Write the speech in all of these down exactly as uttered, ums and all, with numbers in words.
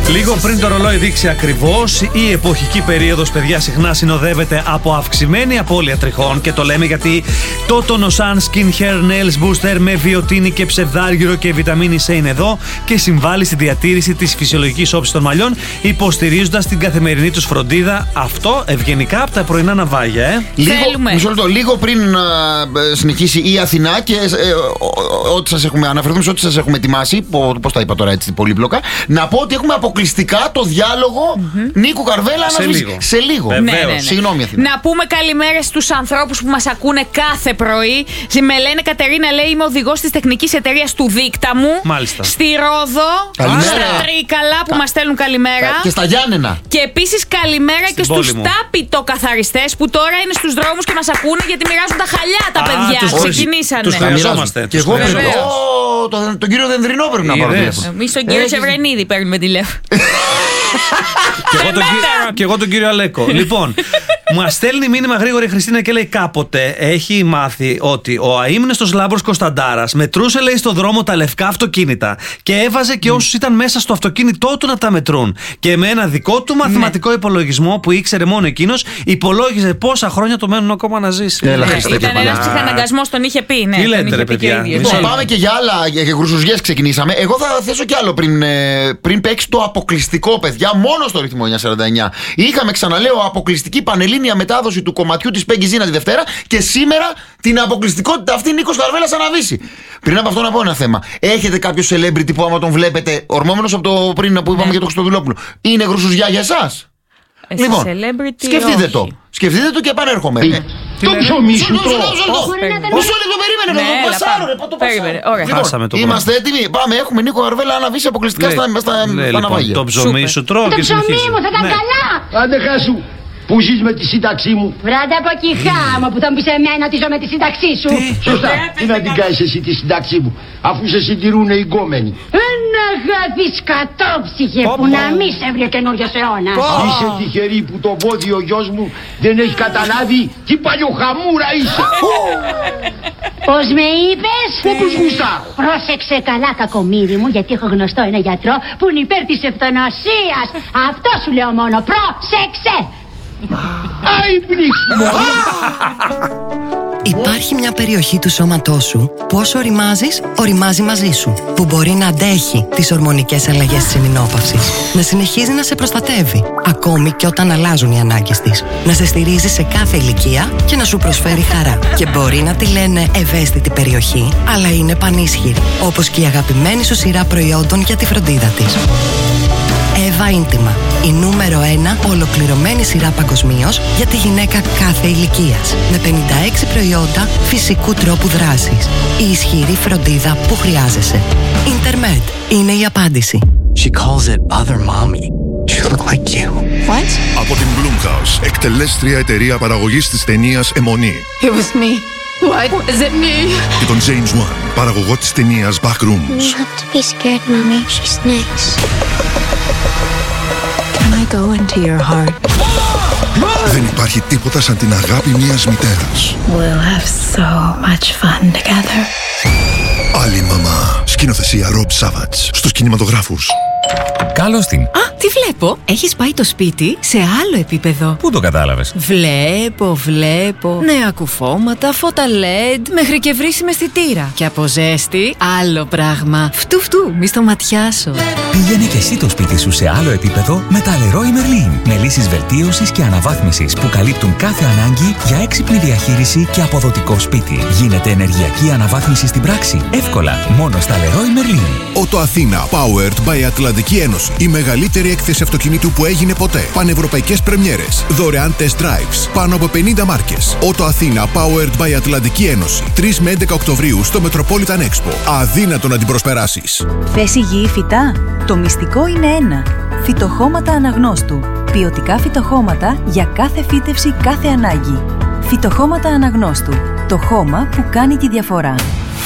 Λίγο πριν το ρολόι δείξει ακριβώς, η εποχική περίοδος, παιδιά, συχνά συνοδεύεται από αυξημένη απώλεια τριχών. Και το λέμε γιατί το Tonosan Skin Hair Nails Booster με βιοτίνη και ψευδάργυρο και βιταμίνη C είναι εδώ και συμβάλλει στη διατήρηση της φυσιολογικής όψης των μαλλιών, υποστηρίζοντας την καθημερινή τους φροντίδα. Αυτό ευγενικά από τα πρωινά ναυάγια, ε. Λίγο, μισό λεπτό, λίγο πριν να συνεχίσει η Αθηνά και ε, ό,τι σας έχουμε αναφερθούμε σε ό,τι σας έχουμε ετοιμάσει, πώς τα είπα τώρα έτσι πολύπλοκα, να πω ότι έχουμε αποκλειστικά το διάλογο mm-hmm. Νίκου Καρβέλα σε λίγο. Σε λίγο. Ναι, ναι, ναι. Συγγνώμη, Αθηνά. Να πούμε καλημέρα στους ανθρώπους που μας ακούνε κάθε πρωί. Με λένε Κατερίνα, λέει, είμαι οδηγός της τεχνικής εταιρείας του Δίκτα μου. Μάλιστα. Στη Ρόδο. Καλημέρα. Στα Τρίκαλα που Κα... μας στέλνουν καλημέρα. Και στα Γιάννενα. Και επίσης καλημέρα στην και στους τάπητοκαθαριστές που τώρα είναι στους δρόμους και μας ακούνε γιατί μοιράζουν τα χαλιά τα Α, παιδιά. Τους, ξεκινήσανε. Τους χρειαζόμαστε. Και εγώ πρέπει. Τον, τον κύριο Δενδρινό πρέπει να πάρω τηλέφωνο. Εμείς τον κύριο Σεβρενίδη παίρνουμε τηλέφωνο. Και εγώ τον κύριο Αλέκο. Λοιπόν, μας στέλνει μήνυμα γρήγορη η Χριστίνα και λέει: κάποτε έχει μάθει ότι ο αείμνηστος Λάμπρος Κωνσταντάρας μετρούσε, λέει, στο δρόμο τα λευκά αυτοκίνητα και έβαζε και όσους ήταν μέσα στο αυτοκίνητό του να τα μετρούν. Και με ένα δικό του μαθηματικό υπολογισμό που ήξερε μόνο εκείνος, υπολόγιζε πόσα χρόνια του μένουν ακόμα να ζήσει. Έλα, ήταν ένας ψυχαναγκασμός, τον είχε πει. Ναι, τι λέτε, ρε παιδιά. Λοιπόν, πάμε και για άλλα, για γρουσουζιές ξεκινήσαμε. Εγώ θα θέσω κι άλλο πριν, πριν παίξει το αποκλειστικό, παιδιά, μόνο στο ρυθμό εννιακόσια σαράντα εννιά. Είχαμε, ξαναλέω, αποκλειστική πανελλήνια μετάδοση του κομματιού της Πέγκη Ζήνα τη Δευτέρα και σήμερα την αποκλειστικότητα αυτή Νίκος Καρβέλας αναβήσει. Πριν από αυτό να πω ένα θέμα. Έχετε κάποιο celebrity που άμα τον βλέπετε, ορμόμενος από το πριν που είπαμε ναι. για το Χριστοδουλόπουλο, είναι γρουσουζιά για εσάς? Εσύ λοιπόν, σκεφτείτε όχι. το. Σκεφτείτε το και επανέρχομαι. Το ψωμί σου τρώω. Μισό λεπτό, περίμενε να το πασάρω. Περίμενε, ωραία. Είμαστε έτοιμοι. Πάμε, έχουμε Νίκο Καρβέλα αναβήσει αποκλειστικά στα ναυάγια. Το ψωμί σου τρώω και συνεχίζει. Το ψωμί μου θα ήταν καλά. Άντε χάσου. Που ζεις με τη σύνταξή μου. Βράτε από εκεί χάμα που θα μου πεις εμένα ότι ζω με τη σύνταξή σου. Σωστά. Τι να την κάνεις εσύ τη σύνταξή μου, αφού σε συντηρούν οι γκόμενοι. Ένα αγάπη σκατόψυχε που να μη σε βρει ο καινούριος αιώνας. Είσαι τυχερή που το πόδι ο γιος μου δεν έχει καταλάβει τι παλιοχαμούρα είσαι. Πώς με είπες? Όπως γουστάρω. Πρόσεξε καλά, κακομοίρη μου, γιατί έχω γνωστό ένα γιατρό που είναι υπέρ της ευθανασίας. Αυτό σου λέω μόνο, πρόσεξε. Άι πνίξιμο. Υπάρχει μια περιοχή του σώματός σου που όσο οριμάζεις, οριμάζει μαζί σου. Που μπορεί να αντέχει τις ορμονικές αλλαγές της εμεινόπαυσης. Να συνεχίζει να σε προστατεύει, ακόμη και όταν αλλάζουν οι ανάγκες της. Να σε στηρίζει σε κάθε ηλικία και να σου προσφέρει χαρά. Και μπορεί να τη λένε ευαίσθητη περιοχή, αλλά είναι πανίσχυρη. Όπως και η αγαπημένη σου σειρά προϊόντων για τη φροντίδα της. Εύα Ίντιμα, η νούμερο ένα ολοκληρωμένη σειρά παγκοσμίως για τη γυναίκα κάθε ηλικίας. Με πενήντα έξι προϊόντα φυσικού τρόπου δράσης. Η ισχυρή φροντίδα που χρειάζεσαι. Ίντερμετ είναι η απάντηση. She calls it other mommy. You look like you. What? Από την Blumhouse, εκτελέστρια εταιρεία παραγωγής της ταινίας Αιμονή. It was me. What is it me? Και τον James Wan, παραγωγό της ταινίας Backrooms. You have to be scared, mommy. She's nice. Can I go into your heart? Δεν υπάρχει τίποτα σαν την αγάπη μιας μητέρας. We'll have so much fun together. Άλλη μαμά. Σκηνοθεσία Rob Savage. Στους κινηματογράφους. Καλώς την. Α, τι βλέπω. Έχεις πάει το σπίτι σε άλλο επίπεδο. Πού το κατάλαβες? Βλέπω, βλέπω. Νέα κουφώματα, φώτα ελ ι ντι, μέχρι και βρύσιμη αισθητήρα. Και από ζέστη, άλλο πράγμα. Φτου φτου, μη στο ματιάσω. Πήγαινε και εσύ το σπίτι σου σε άλλο επίπεδο με τα Leroy Merlin. Με λύσεις βελτίωσης και αναβάθμισης που καλύπτουν κάθε ανάγκη για έξυπνη διαχείριση και αποδοτικό σπίτι. Γίνεται ενεργειακή αναβάθμιση στην πράξη. Εύκολα, μόνο στα Leroy Merlin. Ότο Αθήνα, powered by Ατλαντική Ένωση. Η μεγαλύτερη έκθεση αυτοκινήτου που έγινε ποτέ. Πανευρωπαϊκές πρεμιέρες. Δωρεάν test drives. Πάνω από πενήντα μάρκες. Ότο Αθήνα, powered by Ατλαντική Ένωση. τρεις με έντεκα Οκτωβρίου στο Metropolitan Expo. Αδύνατο να την προσπεράσεις. Θες υγιή φυτά? Το μυστικό είναι ένα. Φυτοχώματα Αναγνώστου. Ποιοτικά φυτοχώματα για κάθε φύτευση, κάθε ανάγκη. Φυτοχώματα Αναγνώστου. Το χώμα που κάνει τη διαφορά.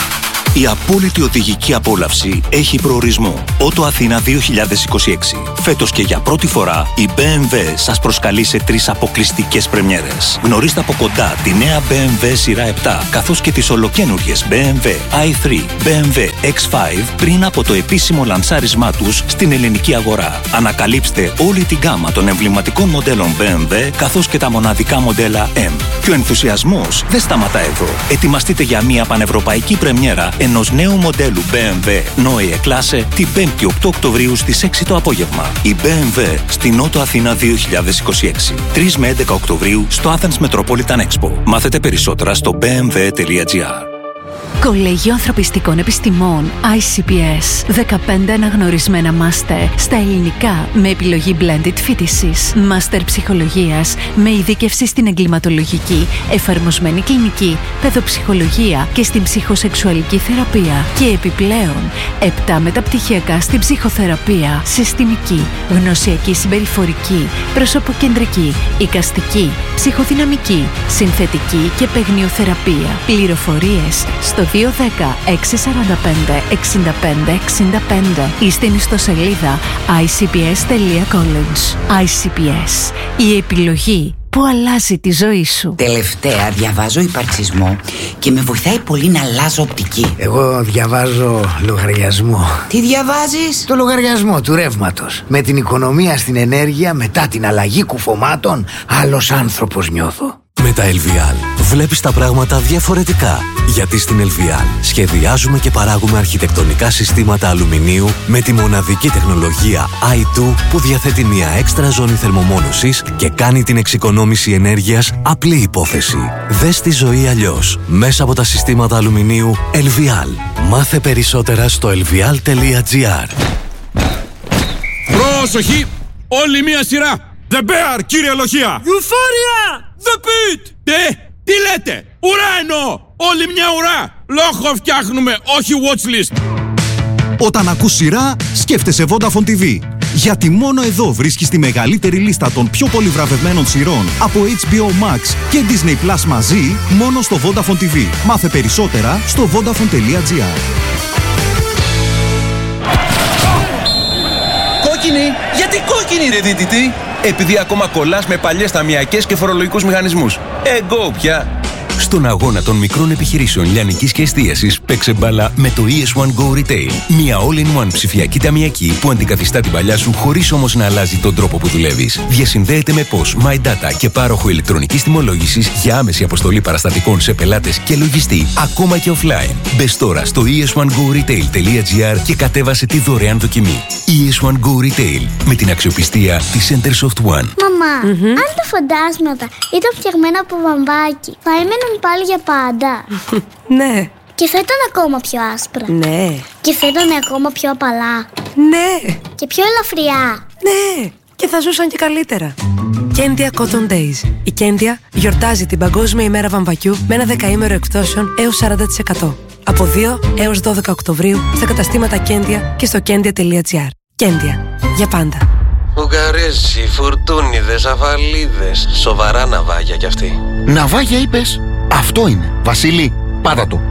Η απόλυτη οδηγική απόλαυση έχει προορισμό. Ότο Αθήνα δύο χιλιάδες είκοσι έξι. Φέτος και για πρώτη φορά η μπι εμ ντάμπλιου σας προσκαλεί σε τρεις αποκλειστικές πρεμιέρες. Γνωρίστε από κοντά τη νέα μπι εμ ντάμπλιου σειρά επτά καθώς και τις ολοκένουργιες μπι εμ ντάμπλιου άι θρι, μπι εμ ντάμπλιου εξ φάιβ πριν από το επίσημο λανσάρισμά τους στην ελληνική αγορά. Ανακαλύψτε όλη την γκάμα των εμβληματικών μοντέλων μπι εμ ντάμπλιου καθώς και τα μοναδικά μοντέλα M. Και ο ενθουσιασμός δεν σταματά εδώ. Ετοιμαστείτε για μια πανευρωπαϊκή πρεμιέρα ενός νέου μοντέλου μπι εμ ντάμπλιου Neue Klasse την πέμπτη οκτώ Οκτωβρίου στις έξι το απόγευμα. Η μπι εμ ντάμπλιου στην Νότο Αθήνα δύο χιλιάδες είκοσι έξι. τρεις με έντεκα Οκτωβρίου στο Athens Metropolitan Expo. Μάθετε περισσότερα στο μπι εμ ντάμπλιου τελεία τζι άρ. Κολέγιο Ανθρωπιστικών Επιστημών άι σι πι ες. δεκαπέντε αναγνωρισμένα μάστερ στα ελληνικά με επιλογή blended φοιτησης. Μάστερ ψυχολογίας με ειδίκευση στην εγκληματολογική, εφαρμοσμένη κλινική, παιδοψυχολογία και στην ψυχοσεξουαλική θεραπεία. Και επιπλέον, επτά μεταπτυχιακά στην ψυχοθεραπεία, συστημική, γνωσιακή συμπεριφορική, προσωποκεντρική, εικαστική, ψυχοδυναμική, συνθετική και παιγνιοθεραπεία. Πληροφορίες στο δύο ένα μηδέν έξι τέσσερα πέντε εξήντα πέντε εξήντα πέντε ή στην ιστοσελίδα άι σι πι ες τελεία college. άι σι πι ες. Η επιλογή που αλλάζει τη ζωή σου. Τελευταία διαβάζω υπαρξισμό και με βοηθάει πολύ να αλλάζω οπτική. Εγώ διαβάζω λογαριασμό. Τι διαβάζεις? Το λογαριασμό του ρεύματος. Με την οικονομία στην ενέργεια μετά την αλλαγή κουφωμάτων, άλλος άνθρωπος νιώθω. Με τα ελ βι αλ βλέπεις τα πράγματα διαφορετικά. Γιατί στην ελ βι αλ σχεδιάζουμε και παράγουμε αρχιτεκτονικά συστήματα αλουμινίου με τη μοναδική τεχνολογία άι τού που διαθέτει μια έξτρα ζώνη θερμομόνωσης και κάνει την εξοικονόμηση ενέργειας απλή υπόθεση. Δες τη ζωή αλλιώς μέσα από τα συστήματα αλουμινίου ελ βι αλ. Μάθε περισσότερα στο ελ βι αλ τελεία τζι άρ. Πρόσοχη! Όλη μία σειρά! The Bear, κύριε Λοχεία! Euphoria! The Pit! Τι, τι λέτε? Ουρά εννοώ! Όλη μια ουρά! Λόγο φτιάχνουμε, όχι watchlist! Όταν ακούς σειρά, σκέφτεσαι Vodafone τι βι. Γιατί μόνο εδώ βρίσκεις τη μεγαλύτερη λίστα των πιο πολύ βραβευμένων σειρών από έιτς μπι ο Max και Disney Plus μαζί, μόνο στο Vodafone τι βι. Μάθε περισσότερα στο vodafone τελεία τζι άρ. Κόκκινη! Γιατί κόκκινη ρε δίτητη? Επειδή ακόμα κολλάς με παλιές ταμιακές και φορολογικούς μηχανισμούς. Εγκό πια! Στον αγώνα των μικρών επιχειρήσεων λιανικής και εστίασης, παίξε μπάλα με το ι ες one Go Retail. Μια all-in-one ψηφιακή ταμιακή που αντικαθιστά την παλιά σου χωρίς όμως να αλλάζει τον τρόπο που δουλεύεις. Διασυνδέεται με πώς, My Data και πάροχο ηλεκτρονικής τιμολόγησης για άμεση αποστολή παραστατικών σε πελάτες και λογιστή, ακόμα και offline. Μπες τώρα στο ι ες one go retail τελεία τζι άρ και κατέβασε τη δωρεάν δοκιμή. ι ες one Go Retail με την αξιοπιστία της Centersoft One. Μαμά, mm-hmm. αν τα φαντάσματα ήταν φτιαγμένα από βαμβάκι, θα έμεναν πάλι για πάντα? Ναι. Και θα ήταν ακόμα πιο άσπρα? Ναι. Και θα ήταν ακόμα πιο απαλά? Ναι. Και πιο ελαφριά? Ναι. Και θα ζούσαν και καλύτερα. Κέντια Cotton Days. Η Κέντια γιορτάζει την Παγκόσμια ημέρα βαμβακιού με ένα δεκαήμερο εκπτώσεων έως σαράντα τοις εκατό. Από δύο έως δώδεκα Οκτωβρίου στα καταστήματα Κέντια και στο κέντια τελεία τζι άρ. Κέντια. Για πάντα. Ουγγαρέζοι, φουρτούνιδες, αφαλίδες. Σοβαρά ναυάγια κι αυτοί. Ναυάγια είπες? Αυτό είναι. Βασίλη, πάτα το.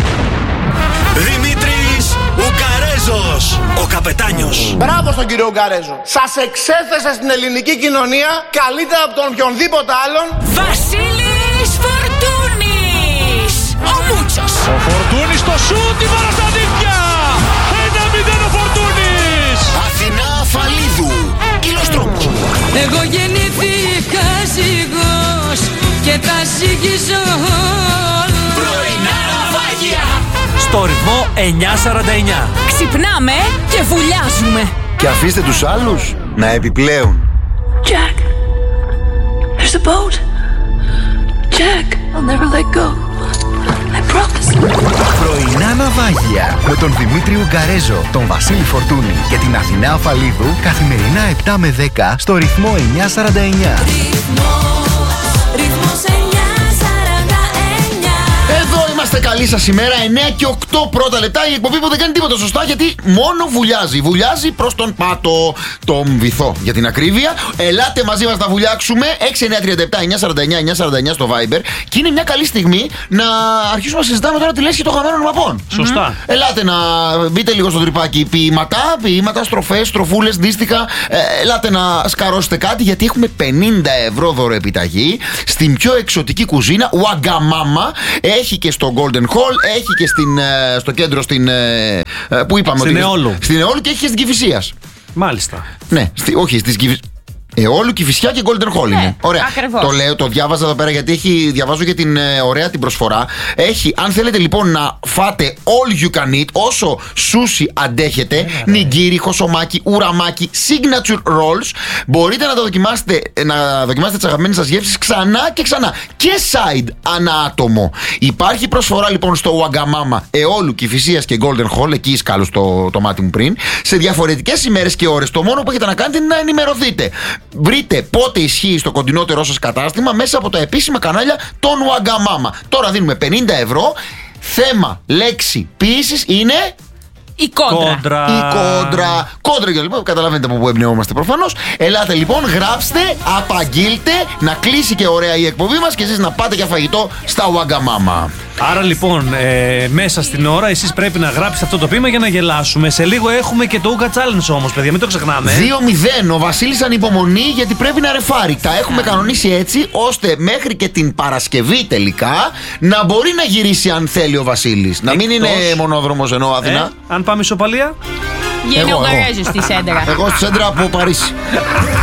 Δημήτρης Ουγγαρέζος, ο καπετάνιος. Μπράβο στον κύριο Ουγγαρέζο. Σας εξέθεσε στην ελληνική κοινωνία καλύτερα από τον οποιονδήποτε άλλον. Βασίλης Φορτούνης, ο Μούτσος. Ο Φορτούνης στο σούτ, η μπάλα στα δίχτυα. ένα μηδέν ο Φορτούνης. Αθηνά Αφαλίδου, Κιλοστρόπου. Εγώ γεννήθηκα ζυγός και θα ζυγίζω όλο. Πρωινά ναυάγια. Στο ρυθμό εννιά σαράντα εννιά. Ξυπνάμε και βουλιάζουμε. Και αφήστε τους άλλους να επιπλέουν. Jack, there's a boat. Jack, I'll never let go. I promise. Πρωινά ναυάγια με τον Δημήτρη Ουγγαρέζο, τον Βασίλη Φορτούνη και την Αθηνά Αφαλίδου καθημερινά επτά με δέκα στο ρυθμό εννιά σαράντα εννιά. Ρυθμός, ρυθμός εννιά σαράντα εννιά. Εδώ είμαστε είστε καλή σας ημέρα. εννέα και οκτώ πρώτα λεπτά. Η εκπομπή που δεν κάνει τίποτα σωστά, γιατί μόνο βουλιάζει. Βουλιάζει προς τον πάτο, τον βυθό για την ακρίβεια. Ελάτε μαζί μας να βουλιάξουμε. έξι εννιά τρία επτά εννιά σαράντα εννιά εννιά σαράντα εννιά στο Viber. Και είναι μια καλή στιγμή να αρχίσουμε να συζητάμε τώρα τη λέσχη των χαμένων μαπών. Σωστά. Mm-hmm. Ελάτε να μπείτε λίγο στο τρυπάκι. Ποιηματά, ποιήματα, στροφές, στροφούλες, δύστιχα. Ε, ελάτε να σκαρώσετε κάτι, γιατί έχουμε πενήντα ευρώ δωροεπιταγή στην πιο εξωτική κουζίνα. Wagamama. Έχει και στο Golden Hall, έχει και στην, στο κέντρο στην. Που είπαμε στην ότι. Εόλου. Στην Εόλου και έχει και στην Κηφισίας. Μάλιστα. Ναι, στη, όχι, στις Κηφισίας. Εόλου, Κηφισιά και Golden Hall είναι. Ναι, ωραία. Ακριβώς. Το λέω, το διάβαζα εδώ πέρα γιατί έχει, διαβάζω για την ε, ωραία την προσφορά. Έχει, αν θέλετε λοιπόν να φάτε all you can eat, όσο σούσι αντέχετε, yeah, νιγκίρι, χωσομάκι, ουραμάκι, signature rolls, μπορείτε να τα δοκιμάσετε, να δοκιμάσετε τις αγαπημένες σας γεύσεις ξανά και ξανά. Και side ανά άτομο. Υπάρχει προσφορά λοιπόν στο Wagamama, Εόλου, Κηφισίας και Golden Hall, εκεί σκάλω το, το μάτι μου πριν, σε διαφορετικές ημέρες και ώρες. Το μόνο που έχετε να κάνετε είναι να ενημερωθείτε. Βρείτε πότε ισχύει στο κοντινότερό σας κατάστημα μέσα από τα επίσημα κανάλια των Wagamama. Τώρα δίνουμε πενήντα ευρώ. Θέμα, λέξη, ποίησης είναι... Η κόντρα. κόντρα. Η κόντρα. Κόντρα για λοιπόν, καταλαβαίνετε από πού εμπνεόμαστε προφανώς. Ελάτε λοιπόν, γράψτε, απαγγείλτε, να κλείσει και ωραία η εκπομπή μας και εσείς να πάτε για φαγητό στα Wagamama. Άρα λοιπόν, ε, μέσα στην ώρα εσείς πρέπει να γράψετε αυτό το ποίημα για να γελάσουμε. Σε λίγο έχουμε και το Ooga Challenge όμως, παιδιά, μην το ξεχνάμε. δύο μηδέν. Ο Βασίλης ανυπομονεί γιατί πρέπει να ρεφάρει. Τα έχουμε κανονίσει έτσι ώστε μέχρι και την Παρασκευή τελικά να μπορεί να γυρίσει αν θέλει ο Βασίλης. Να μην είναι μονόδρομος ενώ Αθηνά. Ε, αν πάμε ισοπαλία. Γίνει ο Γκαρέζος στη Σέντρα. Εγώ στη Σέντρα από Παρίσι.